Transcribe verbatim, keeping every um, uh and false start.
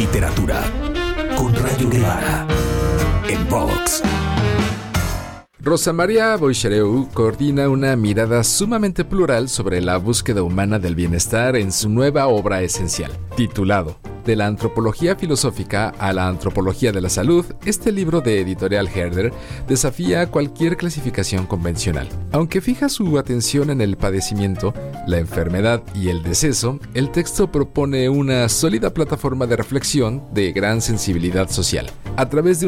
literatura con Rayo Guevara en Vox. Rosa María Boixereu coordina una mirada sumamente plural sobre la búsqueda humana del bienestar en su nueva obra esencial, titulado De la antropología filosófica a la antropología de la salud. Este libro de Editorial Herder desafía cualquier clasificación convencional. Aunque fija su atención en el padecimiento, la enfermedad y el deceso, el texto propone una sólida plataforma de reflexión de gran sensibilidad social. A través de